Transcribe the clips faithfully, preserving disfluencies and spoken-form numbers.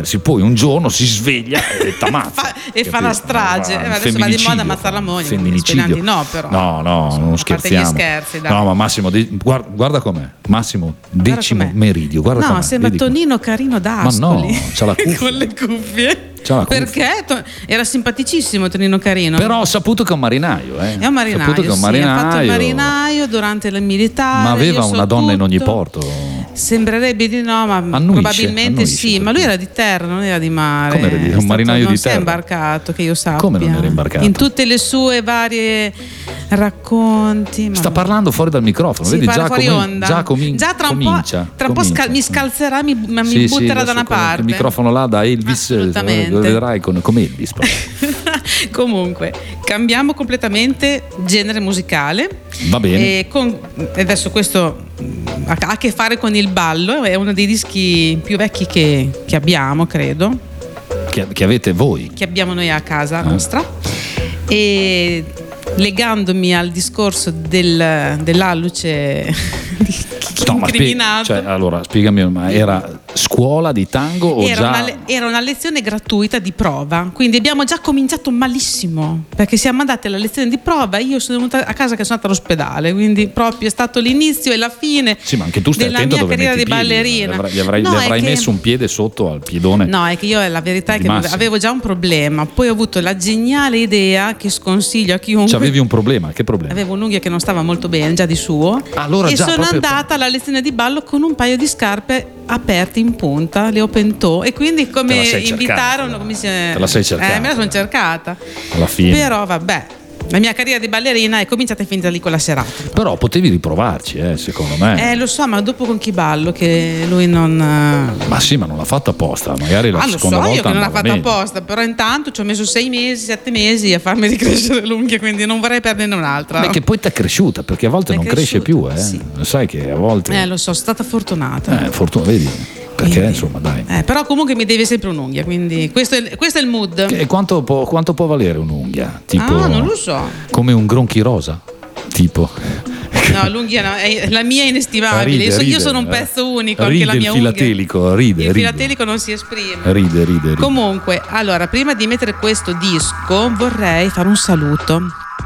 uccidersi, poi un giorno si sveglia e t'ammazza fa, e fa la strage. Eh, adesso va di moda ammazzare la moglie. Femminicidio. No, però. No, no, non scherziamo. A parte gli scherzi, dai. No, ma Massimo, guarda, guarda com'è. Massimo, decimo com'è. meridio. Guarda no, com'è. sembra Vedi Tonino Carino d'Ascoli. Ma no, c'ha la cuffia. Con le cuffie. Perché? Era simpaticissimo Tonino Carino. Però ho saputo che è un marinaio, eh. È un marinaio, saputo che è un marinaio. Sì, ha fatto il marinaio durante il militare. Ma aveva so una donna tutto. in ogni porto? Sembrerebbe di no, ma annuisce, probabilmente annuisce, sì. Ma lui era di terra, non era di mare. Come era di, un stato, marinaio non di si terra? è imbarcato, che io sappia. Come non era imbarcato? In tutte le sue varie racconti. Sta parlando fuori dal microfono, si vedi già, fuori comin- onda. già, comin- già tra un comincia. po', tra un po' scal- mi scalzerà, mi, mi sì, butterà sì, da una parte. Il microfono là da Elvis, lo vedrai con, come Elvis. Comunque, cambiamo completamente genere musicale. Va bene. E con, adesso questo ha a che fare con il ballo, è uno dei dischi più vecchi che, che abbiamo, credo. Che, che avete voi? Che abbiamo noi a casa ah. nostra. E legandomi al discorso del, dell'alluce no, incriminato. Spie- cioè, allora, spiegami, ma era scuola di tango o era già... Una, le- era una lezione gratuita di prova, quindi abbiamo già cominciato malissimo, perché siamo andati alla lezione di prova, io sono venuta a casa che sono andata all'ospedale, quindi proprio è stato l'inizio e la fine sì, ma anche tu stai della attento mia dove carriera metti di piedi, ballerina. Gli avrai, gli avrai, no, gli avrai che... messo un piede sotto al piedone. No, è che io la verità è che Massimo. avevo già un problema, poi ho avuto la geniale idea che sconsiglio a chiunque. Cioè, avevi un problema, che problema? Avevo un'unghia che non stava molto bene già di suo, allora, e già, sono proprio... andata alla lezione di ballo con un paio di scarpe aperte in punta, le open toe, e quindi come invitarono, come si... te la sei cercata, eh, me la sono cercata alla fine. Però vabbè, la mia carriera di ballerina è cominciata e finita lì con la serata. Però potevi riprovarci, eh, secondo me. Eh, lo so, ma dopo con chi ballo che lui non... Ma sì, ma non l'ha fatta apposta, magari la ah, seconda lo so volta io che non l'ha fatta meglio. apposta, però intanto ci ho messo sei mesi, sette mesi a farmi ricrescere l'unghia, quindi non vorrei perderne un'altra. Beh, che poi ti è cresciuta, perché a volte M'è non cresce cresciuta, più, eh. sì. Sai che a volte... Eh, lo so, sono stata fortunata. Eh, fortuna, vedi? Perché Quindi, insomma, dai. Eh, però comunque mi deve sempre un'unghia, quindi questo è, questo è il mood. E quanto può, quanto può valere un'unghia? Tipo, ah, non lo so. Come un gronchi rosa? Tipo. No, l'unghia no, è, la mia è inestimabile. Ride, io, so, ride, io sono un pezzo unico, ride anche la mia il filatelico, unghia. ride, il ride. filatelico non si esprime. Ride, ride, ride. Comunque, allora, prima di mettere questo disco vorrei fare un saluto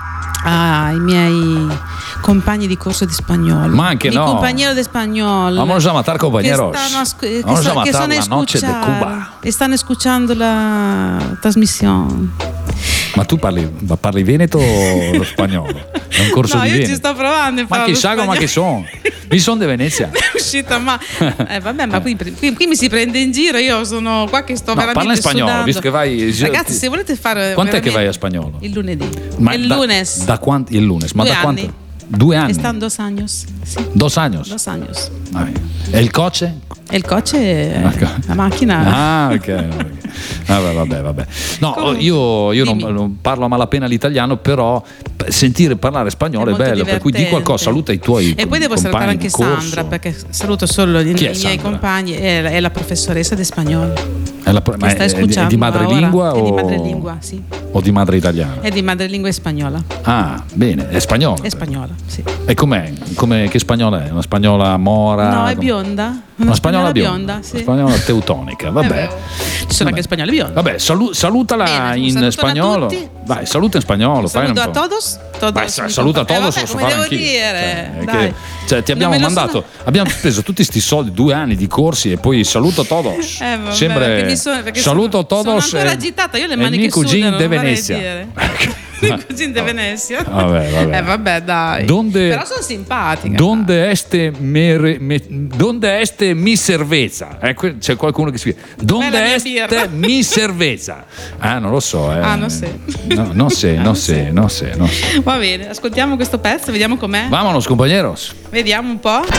ai miei compagni di corso di spagnolo. Ma anche Mi no. compañero de español. Vamos a matar compañeros. Che stanno, asco- che Vamos sta- a che matar sono la noche de escuchar- Cuba. E stanno escuchando la trasmissione. Ma tu parli, ma parli veneto o lo spagnolo? È un corso no, di io Veneto. ci sto provando. Ma che sa, ma che sono? Mi sono di Venezia. È uscita, ma eh, vabbè, ma qui, qui, qui mi si prende in giro. Io sono qua che sto No, veramente parla in spagnolo, sudando. visto che vai. Ragazzi, se volete fare. Quant'è che vai a spagnolo? Il lunedì. Ma il da, lunes. Da quanti? Il lunes, ma Due da anni. quanto? Due anni. Están dos años. Sí. Dos años. Dos años. E il coche? E il coche è la macchina. Ah, ok. Vabbè, vabbè, vabbè. No, Comunque, io, io non, dimmi. non parlo a malapena l'italiano, però sentire parlare spagnolo È è, molto bello, per cui di divertente. qualcosa, saluta i tuoi E poi devo compagni salutare anche di corso. Sandra, perché saluto solo i, i Chi è miei Sandra? compagni, è, è la professoressa di spagnolo. È, la, ma Che sta è, è di- è escuchando di madrelingua ora. o È di madrelingua, sì. o di madre italiana? È di madrelingua spagnola. Ah, bene, è spagnola. È spagnola, sì. E com'è? Come, che spagnola è? Una spagnola mora? No, è Com- bionda. Una, Una spagnola bionda, bionda, sì. una spagnola teutonica, È vabbè. vero. Ci sono anche spagnole bionde. Vabbè, salu- salutala Bene, un in salutone a spagnolo. tutti. Vai, saluta in spagnolo. fai Saluto un a po'. todos. todos Vai, sa- saluta a todos, eh, lo vabbè, so come fare devo anch'io. dire? Cioè, è Dai. che- cioè, ti Non abbiamo me lo mandato, sono- abbiamo speso tutti sti soldi, due anni di corsi e poi saluto a todos. Eh, vabbè, Sembra perché mi sono- perché saluto a sono- todos. sono ancora e- agitata, io le e mani mi che cugin sudano, de non vorrei Venezia. dire. Mi cugin de Venezia. Vabbè, vabbè. Eh vabbè, dai. Donde- Però sono simpatica. Donde este, mere- me- donde este mi cerveza? Eh, que- c'è qualcuno che scrive Donde Bella mia este birra. mi cerveza? Ah, non lo so. Eh. Ah, non sé. No, non sé, Ah, non sé, non sé, non sé. Va bene, ascoltiamo questo pezzo, vediamo com'è. Vámonos, compañeros. Vediamo un po'.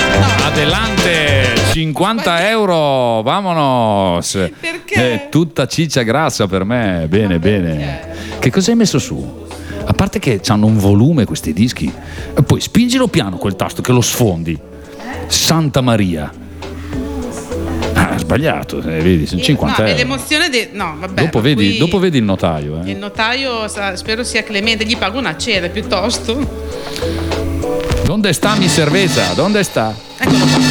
Adelante, cinquanta euro, vámonos. Perché? È tutta ciccia grassa per me, bene, bene. Che cosa hai messo su? A parte che hanno un volume questi dischi, e poi spingilo piano quel tasto che lo sfondi. Santa Maria. Ah, sbagliato, eh, vedi, sono cinquanta No, è euro. l'emozione de... No, vabbè. Dopo ma vedi, qui dopo vedi il notaio. Eh. Il notaio sa- spero sia clemente, gli pago una cena piuttosto. Donde sta mi cerveza? Donde sta? Eccolo qua.